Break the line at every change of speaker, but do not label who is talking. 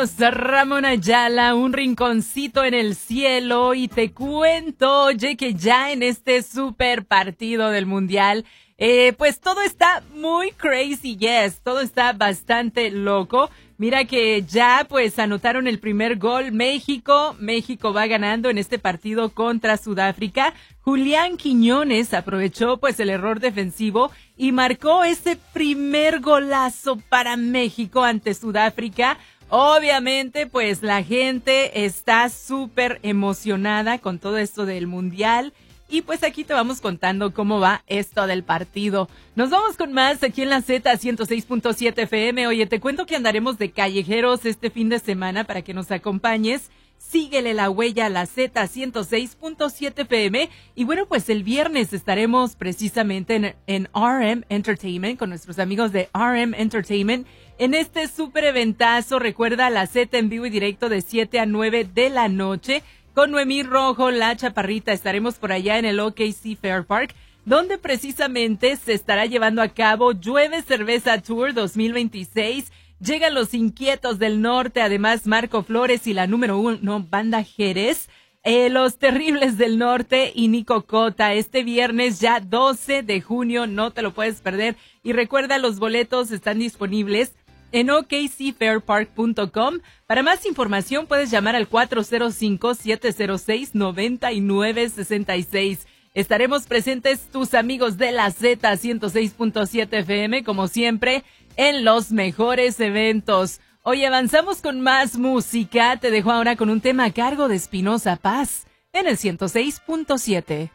Vámonos a Ramón Ayala, un rinconcito en el cielo, y te cuento, oye, que ya en este super partido del Mundial, pues todo está muy crazy, yes, todo está bastante loco. Mira que ya pues anotaron el primer gol México va ganando en este partido contra Sudáfrica. Julián Quiñones aprovechó pues el error defensivo y marcó ese primer golazo para México ante Sudáfrica. Obviamente pues la gente está súper emocionada con todo esto del Mundial. Y pues aquí te vamos contando cómo va esto del partido. Nos vamos con más aquí en la Z106.7 FM. Oye, te cuento que andaremos de callejeros este fin de semana para que nos acompañes. Síguele la huella a la Z106.7 FM. Y bueno, pues el viernes estaremos precisamente en RM Entertainment con nuestros amigos de RM Entertainment. En este súper eventazo, recuerda la Z en vivo y directo de 7 a 9 de la noche. Con Noemí Rojo, La Chaparrita, estaremos por allá en el OKC Fair Park, donde precisamente se estará llevando a cabo Llueve Cerveza Tour 2026. Llegan los Inquietos del Norte, además Marco Flores y la número 1, Banda Jerez, los Terribles del Norte y Nico Cota. Este viernes ya 12 de junio, no te lo puedes perder. Y recuerda, los boletos están disponibles en okcfairpark.com. Para más información puedes llamar al 405-706-9966. Estaremos presentes tus amigos de la Z106.7 FM, como siempre, en los mejores eventos. Hoy avanzamos con más música. Te dejo ahora con un tema a cargo de Espinosa Paz en el 106.7.